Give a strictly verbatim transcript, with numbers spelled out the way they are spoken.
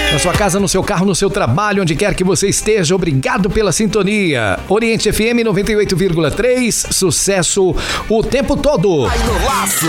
Na sua casa, no seu carro, no seu trabalho, onde quer que você esteja, obrigado pela sintonia. Oriente F M noventa e oito vírgula três, sucesso o tempo todo. Vai no laço.